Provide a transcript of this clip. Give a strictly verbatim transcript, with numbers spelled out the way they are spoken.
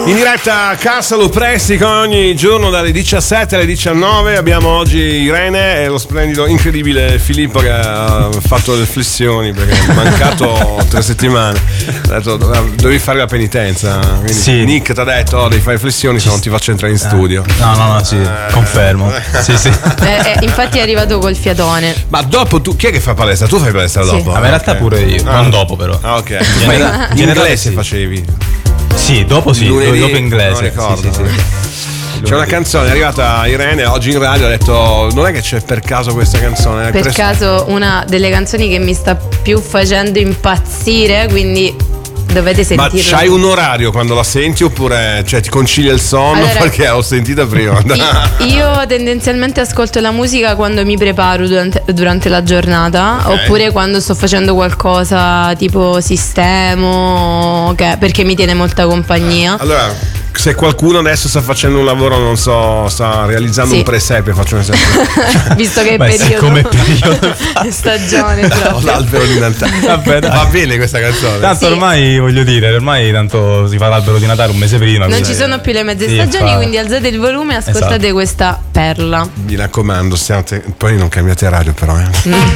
In diretta a Casalo Presti ogni giorno dalle diciassette alle diciannove. Abbiamo oggi Irene e lo splendido, incredibile Filippo che ha fatto le flessioni perché è mancato tre settimane. Ha detto dovevi fare la penitenza. Quindi sì. Nick ti ha detto oh, devi fare flessioni se non ti faccio entrare in studio. No, no, no, sì, eh. confermo. Sì, sì. Eh, eh, infatti è arrivato col fiatone. Ma dopo tu, chi è che fa palestra? Tu fai palestra sì. dopo? Ma in realtà okay. pure io, ah. non dopo però. Ah, ok. Tu fai in inglese sì. facevi? Sì, dopo sì, lunedì, dopo inglese. Non ricordo. Sì, sì, sì. C'è una lunedì. canzone, è arrivata Irene oggi in radio, ha detto non è che c'è per caso questa canzone. Per caso una delle canzoni che mi sta più facendo impazzire, quindi dovete sentirla. Ma c'hai un orario quando la senti oppure cioè, ti concilia il sonno? Allora, perché l'ho sentita prima. Io tendenzialmente ascolto la musica quando mi preparo durante, durante la giornata, okay. Oppure quando sto facendo qualcosa tipo sistemo, okay, perché mi tiene molta compagnia. Allora, se qualcuno adesso sta facendo un lavoro, non so, sta realizzando sì. un presepe, faccio un esempio. Visto che è Beh, periodo, come periodo è stagione proprio. L'albero di Natale. Vabbè, va bene questa canzone. Tanto sì. ormai voglio dire, ormai tanto si fa l'albero di Natale un mese prima. Non quindi... ci sono più le mezze sì, stagioni, fa... quindi alzate il volume e ascoltate esatto. questa perla. Mi raccomando, stiate... poi non cambiate radio però. Eh. Mm.